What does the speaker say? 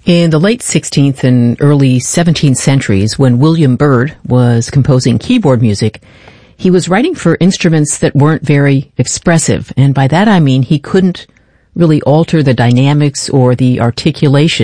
In the late 16th and early 17th centuries, when William Byrd was composing keyboard music, he was writing for instruments that weren't very expressive, and by that I mean he couldn't really alter the dynamics or the articulation